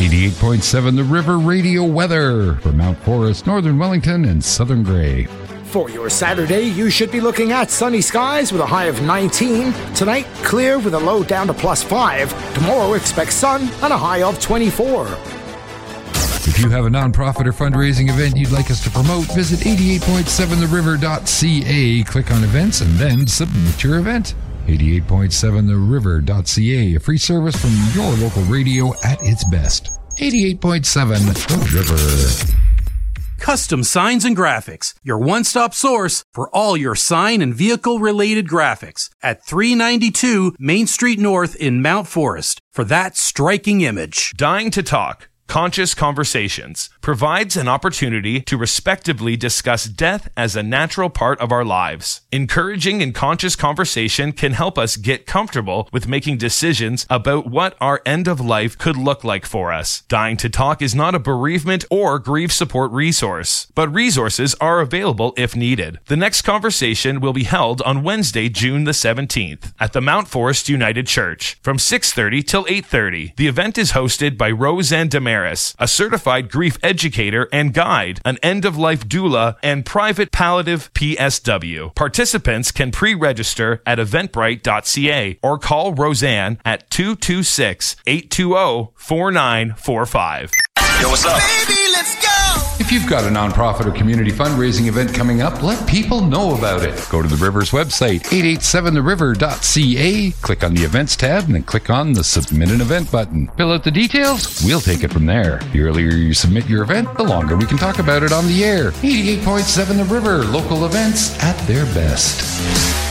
88.7 The River radio weather for Mount Forest, Northern Wellington, and Southern Grey. For your Saturday, you should be looking at sunny skies with a high of 19. Tonight, clear with a low down to +5. Tomorrow, expect sun and a high of 24. If you have a nonprofit or fundraising event you'd like us to promote, visit 88.7theriver.ca, click on events, and then submit your event. 88.7theriver.ca, a free service from your local radio at its best. 88.7 The River. Custom Signs and Graphics, your one-stop source for all your sign and vehicle-related graphics at 392 Main Street North in Mount Forest for that striking image. Dying to Talk, Conscious Conversations provides an opportunity to respectively discuss death as a natural part of our lives. Encouraging and conscious conversation can help us get comfortable with making decisions about what our end of life could look like for us. Dying to Talk is not a bereavement or grief support resource, but resources are available if needed. The next conversation will be held on Wednesday, June the 17th at the Mount Forest United Church from 6:30 till 8:30. The event is hosted by Roseanne Damaris, a certified grief educator and guide, an end-of-life doula, and private palliative PSW. Participants can pre-register at eventbrite.ca or call Roseanne at 226-820-4945. Yo, what's up? Baby, let's go! If you've got a nonprofit or community fundraising event coming up, let people know about it. Go to the River's website, 887theriver.ca, click on the events tab, and then click on the Submit an Event button. Fill out the details, we'll take it from there. The earlier you submit your event, the longer we can talk about it on the air. 88.7 The River, local events at their best.